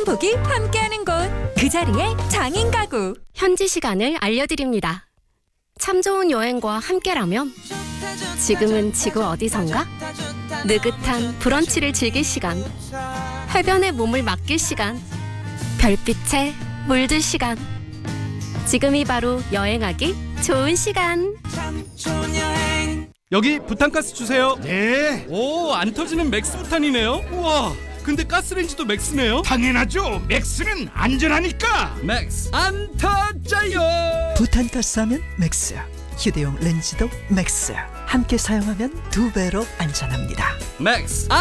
행복이 함께하는 곳, 그 자리에 장인가구. 현지 시간을 알려드립니다. 참 좋은 여행과 함께라면 지금은 지구 어디선가? 느긋한 브런치를 즐길 시간, 해변에 몸을 맡길 시간, 별빛에 물들 시간. 지금이 바로 여행하기 좋은 시간. 여기 부탄가스 주세요. 네, 오, 안 터지는 맥스 부탄이네요. 우와, 근데 가스레인지도 맥스네요. 당연하죠. 맥스는 안전하니까. 맥스 안 터져요. 부탄가스 하면 맥스, 휴대용 렌즈도 맥스. 함께 사용하면 2배로 안전합니다. 맥스 안